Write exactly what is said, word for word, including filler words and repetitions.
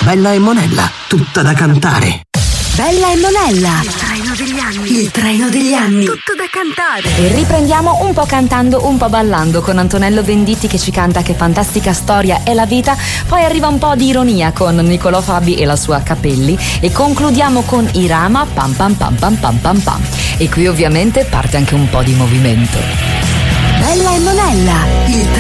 Bella e Monella, tutta da cantare. Bella e Monella. Il treno degli anni. Il treno degli anni. Tutto da cantare. E riprendiamo un po' cantando, un po' ballando con Antonello Venditti che ci canta Che fantastica storia è la vita. Poi arriva un po' di ironia con Niccolò Fabi e la sua Capelli. E concludiamo con Irama, pam pam pam pam pam pam pam. E qui ovviamente parte anche un po' di movimento. Bella e Monella. Il